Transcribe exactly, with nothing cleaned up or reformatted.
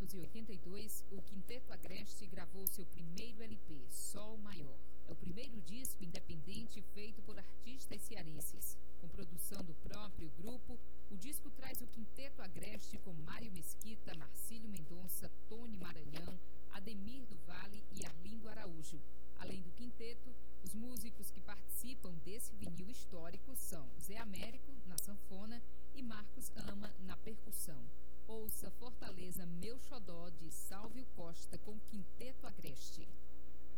novecentos e oitenta e dois, o Quinteto Agreste gravou seu primeiro L P, Sol Maior. É o primeiro disco independente feito por artistas cearenses. Com produção do próprio grupo, o disco traz o Quinteto Agreste com Mário Mesquita, Marcílio Mendonça, Tony Maranhão, Ademir do Vale e Arlindo Araújo. Além do quinteto, os músicos que participam desse vinil histórico são Zé Américo, na sanfona, e Marcos Ama, na percussão. Ouça Fortaleza Meu Xodó, de Sálvio Costa, com Quinteto Agreste.